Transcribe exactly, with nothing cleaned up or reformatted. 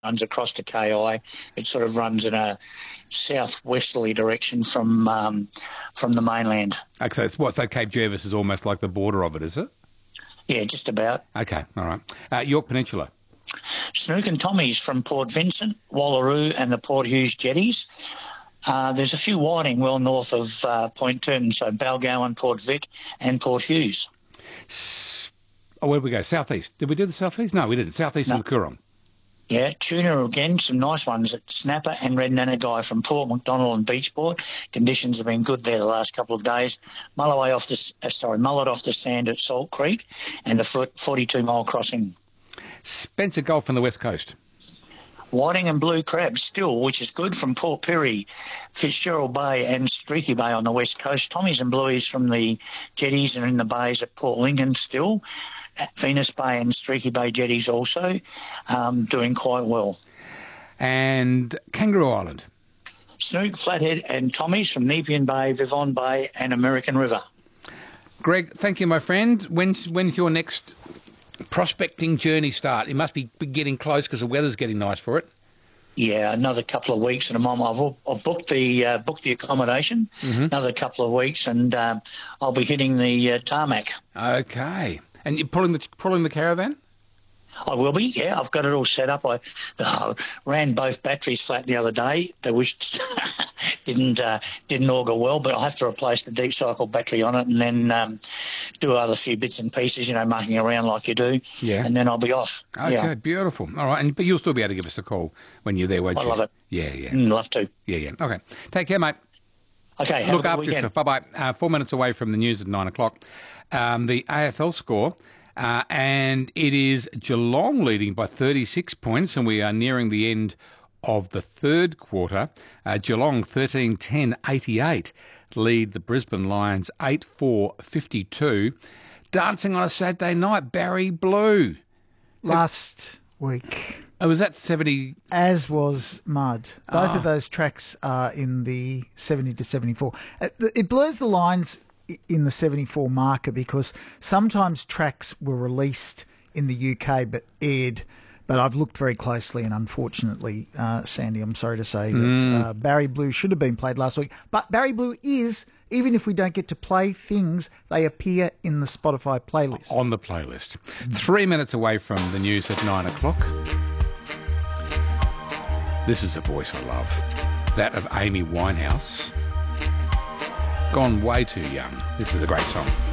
runs across to K I. It sort of runs in a southwesterly direction from um, from the mainland. Okay, so it's what? So Cape Jervis is almost like the border of it, is it? Yeah, just about. Okay, all right. Uh, York Peninsula. Snook and Tommy's from Port Vincent, Wallaroo and the Port Hughes jetties. Uh, there's a few whiting well north of uh, Point Turton, so Balgowan, Port Vic and Port Hughes. S- oh, where did we go? Southeast. Did we do the southeast? No, we didn't. Southeast No. of the Coorong. Yeah, tuna again, some nice ones at Snapper and Red Nannygai from Port Macdonald and Beachport. Conditions have been good there the last couple of days. Mulloway off the, uh, sorry, mullet off the sand at Salt Creek and the forty-two mile crossing. Spencer Gulf on the west coast. Whiting and blue crabs still, which is good from Port Pirie, Fitzgerald Bay and Streaky Bay on the west coast. Tommies and blueies from the jetties and in the bays at Port Lincoln still. Venus Bay and Streaky Bay jetties also um, doing quite well. And Kangaroo Island. Snook, Flathead and Tommies from Nepean Bay, Vivon Bay and American River. Greg, thank you, my friend. When's, when's your next prospecting journey start? It must be getting close because the weather's getting nice for it. Yeah, another couple of weeks, and I'm, I've, I've booked the uh, booked the accommodation. Mm-hmm. Another couple of weeks, and uh, I'll be hitting the uh, tarmac. Okay, and you're pulling the pulling the caravan? I will be. Yeah, I've got it all set up. I uh, ran both batteries flat the other day. They wished didn't uh, didn't augur well, but I have to replace the deep cycle battery on it, and then um, do other few bits and pieces, you know, mucking around like you do. Yeah. And then I'll be off. Okay, yeah. Beautiful. All right, and but you'll still be able to give us a call when you're there, won't I you? love it. Yeah, yeah. Mm, love to. Yeah, yeah. Okay. Take care, mate. Okay. Have Look a good after weekend. yourself. Bye bye. Uh, four minutes away from the news at nine o'clock. Um, the A F L score. Uh, and it is Geelong leading by thirty-six points, and we are nearing the end of the third quarter. Uh, Geelong thirteen ten eighty-eight lead the Brisbane Lions eight four fifty-two. Dancing on a Saturday night, Barry Blue. Last week. Oh, was that seventy? As was Mud. Both Oh. of those tracks are in the seventy to seventy-four. It blurs the lines in the seventy-four marker because sometimes tracks were released in the U K but aired. But I've looked very closely, and unfortunately, uh, Sandy, I'm sorry to say that Mm. uh, Barry Blue should have been played last week. But Barry Blue is, even if we don't get to play things, they appear in the Spotify playlist. On the playlist. Three minutes away from the news at nine o'clock. This is a voice I love. That of Amy Winehouse. Gone way too young. This is a great song.